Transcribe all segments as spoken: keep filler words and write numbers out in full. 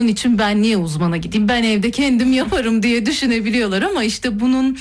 Bunun için ben niye uzmana gideyim, ben evde kendim yaparım diye düşünebiliyorlar ama işte bunun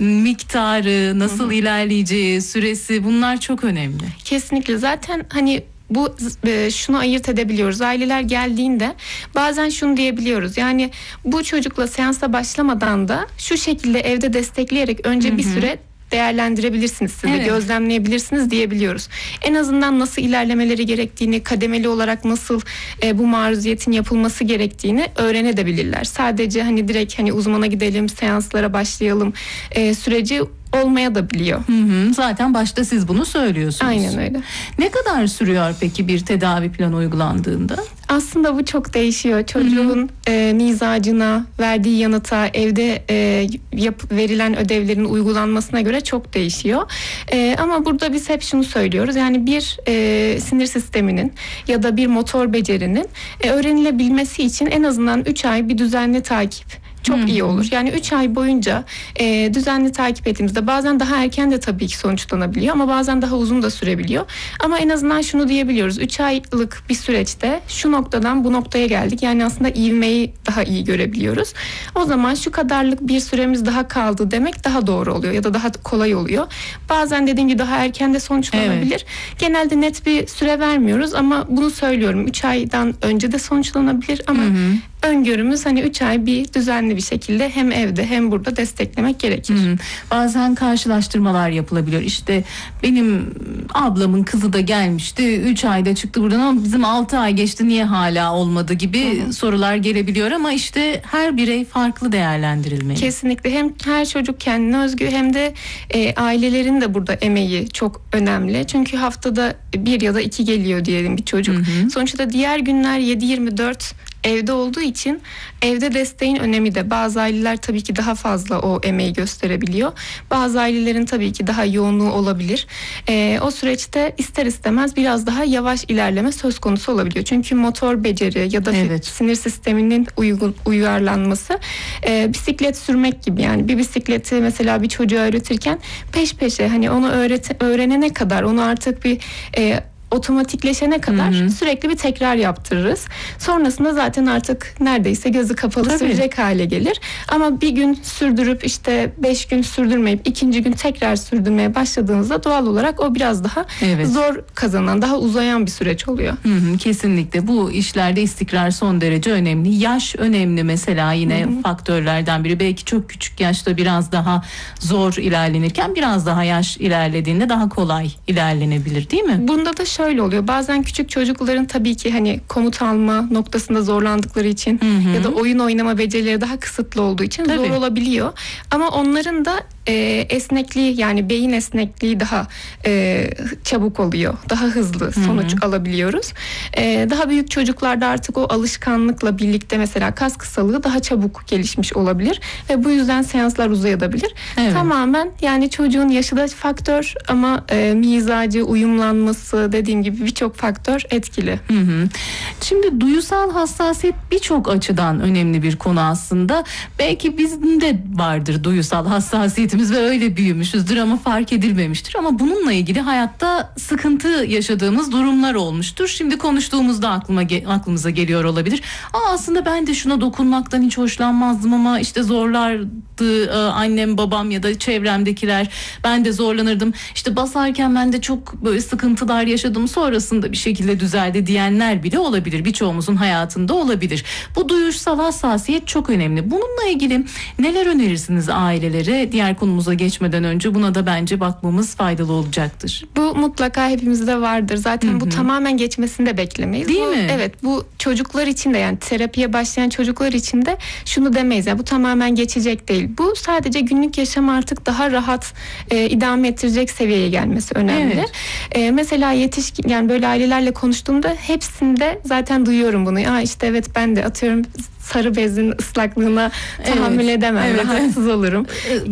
miktarı, nasıl Hı-hı. ilerleyeceği, süresi, bunlar çok önemli. Kesinlikle. Zaten hani bu e, şunu ayırt edebiliyoruz. Aileler geldiğinde bazen şunu diyebiliyoruz. Yani bu çocukla seansa başlamadan da şu şekilde evde destekleyerek önce Hı-hı. bir süre değerlendirebilirsiniz, siz de evet. gözlemleyebilirsiniz diyebiliyoruz. En azından nasıl ilerlemeleri gerektiğini, kademeli olarak nasıl e, bu maruziyetin yapılması gerektiğini öğrenebilirler. Sadece hani direkt hani uzmana gidelim, seanslara başlayalım e, süreci olmaya da biliyor. Hı hı, zaten başta siz bunu söylüyorsunuz. Aynen öyle. Ne kadar sürüyor peki bir tedavi planı uygulandığında? Aslında bu çok değişiyor. Çocuğun e, mizacına, verdiği yanıta, evde e, yap, verilen ödevlerin uygulanmasına göre çok değişiyor. E, ama burada biz hep şunu söylüyoruz. Yani bir e, sinir sisteminin ya da bir motor becerinin e, öğrenilebilmesi için en azından üç ay bir düzenli takip çok hmm. iyi olur. Yani üç ay boyunca e, düzenli takip ettiğimizde bazen daha erken de tabii ki sonuçlanabiliyor ama bazen daha uzun da sürebiliyor. Ama en azından şunu diyebiliyoruz. üç aylık bir süreçte şu noktadan bu noktaya geldik. Yani aslında ivmeyi daha iyi görebiliyoruz. O zaman şu kadarlık bir süremiz daha kaldı demek daha doğru oluyor ya da daha kolay oluyor. Bazen dediğim gibi daha erken de sonuçlanabilir. Evet. Genelde net bir süre vermiyoruz ama bunu söylüyorum. üç aydan önce de sonuçlanabilir ama hı hı. öngörümüz hani üç ay bir düzenli bir şekilde hem evde hem burada desteklemek gerekir. Hı-hı. Bazen karşılaştırmalar yapılabiliyor. İşte benim ablamın kızı da gelmişti, üç ayda çıktı buradan ama bizim altı ay geçti, niye hala olmadı gibi Hı-hı. sorular gelebiliyor ama işte her birey farklı değerlendirilmeli. Kesinlikle, hem her çocuk kendine özgü hem de e, ailelerin de burada emeği çok önemli. Çünkü haftada bir ya da iki geliyor diyelim bir çocuk. Hı-hı. Sonuçta diğer günler yedi yirmi dört evde olduğu için evde desteğin önemi de, bazı aileler tabii ki daha fazla o emeği gösterebiliyor. Bazı ailelerin tabii ki daha yoğunluğu olabilir. Ee, o süreçte ister istemez biraz daha yavaş ilerleme söz konusu olabiliyor. Çünkü motor beceri ya da evet. sinir sisteminin uygun uyarlanması e, bisiklet sürmek gibi. Yani bir bisikleti mesela bir çocuğa öğretirken peş peşe hani onu öğret öğrenene kadar onu artık bir e, otomatikleşene kadar hı hı. sürekli bir tekrar yaptırırız. Sonrasında zaten artık neredeyse gözü kapalı Tabii. sürecek hale gelir. Ama bir gün sürdürüp işte beş gün sürdürmeyip ikinci gün tekrar sürdürmeye başladığınızda doğal olarak o biraz daha evet. zor kazanan, daha uzayan bir süreç oluyor. Hı hı, kesinlikle bu işlerde istikrar son derece önemli. Yaş önemli mesela, yine hı hı. faktörlerden biri. Belki çok küçük yaşta biraz daha zor ilerlenirken biraz daha yaş ilerlediğinde daha kolay ilerlenebilir, değil mi? Bunda da şöyle oluyor. Bazen küçük çocukların tabii ki hani komut alma noktasında zorlandıkları için hı hı. ya da oyun oynama becerileri daha kısıtlı olduğu için tabii. zor olabiliyor. Ama onların da e, esnekliği, yani beyin esnekliği daha e, çabuk oluyor. Daha hızlı sonuç hı hı. alabiliyoruz. E, daha büyük çocuklarda artık o alışkanlıkla birlikte mesela kas kısalığı daha çabuk gelişmiş olabilir ve bu yüzden seanslar uzayabilir. Evet. Tamamen yani çocuğun yaşı da faktör ama e, mizacı, uyumlanması, dediğim gibi birçok faktör etkili. Hı hı. Şimdi duyusal hassasiyet birçok açıdan önemli bir konu aslında. Belki bizim de vardır duyusal hassasiyetimiz ve öyle büyümüşüzdür ama fark edilmemiştir. Ama bununla ilgili hayatta sıkıntı yaşadığımız durumlar olmuştur. Şimdi konuştuğumuzda aklıma aklımıza geliyor olabilir. Aa, aslında ben de şuna dokunmaktan hiç hoşlanmazdım ama işte zorlardı annem, babam ya da çevremdekiler. Ben de zorlanırdım. İşte basarken ben de çok böyle sıkıntılar yaşadım, sonrasında bir şekilde düzeldi diyenler bile olabilir. Birçoğumuzun hayatında olabilir. Bu duyusal hassasiyet çok önemli. Bununla ilgili neler önerirsiniz ailelere? Diğer konumuza geçmeden önce buna da bence bakmamız faydalı olacaktır. Bu mutlaka hepimizde vardır. Zaten Hı-hı. bu tamamen geçmesini de beklemeyiz. Değil bu, mi? Evet, bu çocuklar için de, yani terapiye başlayan çocuklar için de şunu demeyiz. Yani bu tamamen geçecek değil. Bu sadece günlük yaşam artık daha rahat e, idame ettirecek seviyeye gelmesi önemli. Evet. E, mesela yetişkin, yani böyle ailelerle konuştuğumda hepsinde zaten duyuyorum bunu. Ya işte evet, ben de atıyorum sarı bezin ıslaklığına tahammül evet, edemem, evet, rahatsız evet. olurum. Mesela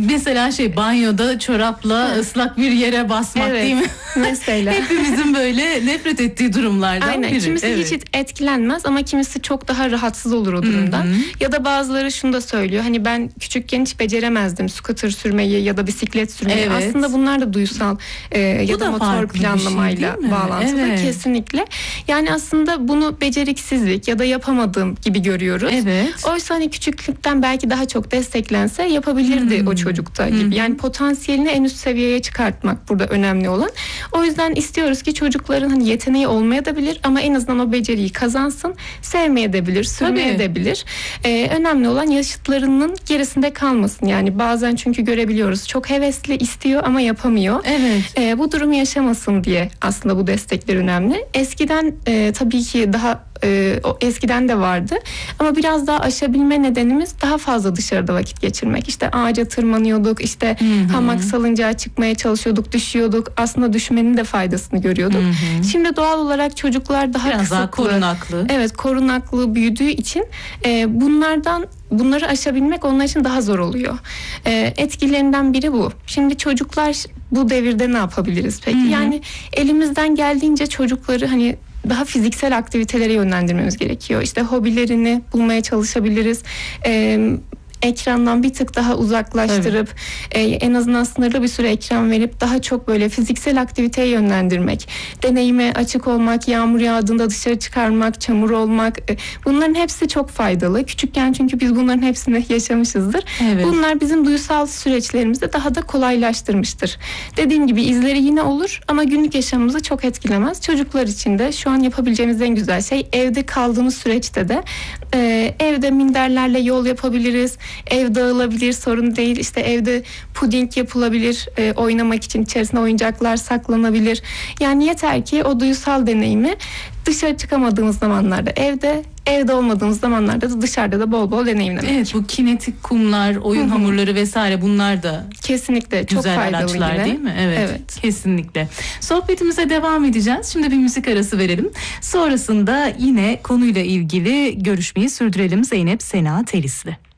Mesela şey banyoda çorapla ıslak bir yere basmak Evet, değil mi? mesela. Hepimizin böyle nefret ettiği durumlardan Aynen. biri. Kimisi Evet. hiç etkilenmez ama kimisi çok daha rahatsız olur o durumdan. Hı hı. Ya da bazıları şunu da söylüyor. Hani ben küçükken hiç beceremezdim scooter sürmeyi ya da bisiklet sürmeyi. Evet. Aslında bunlar da duysal e, ya Bu da da motor farklı bir şey, planlamayla değil mi? bağlantılı. Evet. Kesinlikle. Yani aslında bunu beceriksizlik ya da yapamadığım gibi görüyoruz. Evet. Oysa hani küçüklükten belki daha çok desteklense yapabilirdi Hmm. o çocukta gibi. Hmm. Yani potansiyelini en üst seviyeye çıkartmak burada önemli olan. O yüzden istiyoruz ki çocukların hani yeteneği olmayabilir ama en azından o beceriyi kazansın. Sevmeyebilir, sürmeyebilir. Ee, önemli olan yaşıtlarının gerisinde kalmasın. Yani bazen çünkü görebiliyoruz. Çok hevesli istiyor ama yapamıyor. Evet. Ee, bu durumu yaşamasın diye aslında bu destekler önemli. Eskiden e, tabii ki daha e, o eskiden de vardı ama biraz daha aşabilme nedenimiz daha fazla dışarıda vakit geçirmek. İşte ağaca tırmanıyorduk, işte Hı hı. hamak salıncağa çıkmaya çalışıyorduk, düşüyorduk. Aslında düşmenin de faydasını görüyorduk. Hı hı. Şimdi doğal olarak çocuklar daha Biraz kısıtlı, daha korunaklı. evet korunaklı büyüdüğü için e, bunlardan bunları aşabilmek onlar için daha zor oluyor. E, etkilerinden biri bu. Şimdi çocuklar bu devirde ne yapabiliriz peki? Hı hı. Yani elimizden geldiğince çocukları hani daha fiziksel aktivitelere yönlendirmemiz gerekiyor. İşte hobilerini bulmaya çalışabiliriz. E, ekrandan bir tık daha uzaklaştırıp e, en azından sınırlı bir süre ekran verip daha çok böyle fiziksel aktiviteye yönlendirmek, deneyime açık olmak, yağmur yağdığında dışarı çıkarmak, çamur olmak, e, bunların hepsi çok faydalı. Küçükken çünkü biz bunların hepsini yaşamışızdır. Evet. Bunlar bizim duysal süreçlerimizi daha da kolaylaştırmıştır. Dediğim gibi izleri yine olur ama günlük yaşamımızı çok etkilemez. Çocuklar için de şu an yapabileceğimiz en güzel şey evde kaldığımız süreçte de e, evde minderlerle yol yapabiliriz. Ev dağılabilir, sorun değil. İşte evde puding yapılabilir, e, oynamak için içerisine oyuncaklar saklanabilir. Yani yeter ki o duysal deneyimi dışarı çıkamadığımız zamanlarda evde, evde olmadığımız zamanlarda da dışarıda da bol bol deneyimlemek. Evet, bu kinetik kumlar, oyun Hı hı. hamurları vesaire bunlar da Kesinlikle çok güzel faydalı araçlar yine. değil mi? Evet, Evet. kesinlikle. Sohbetimize devam edeceğiz. Şimdi bir müzik arası verelim. Sonrasında yine konuyla ilgili görüşmeyi sürdürelim Zeynep Sena Teris'le.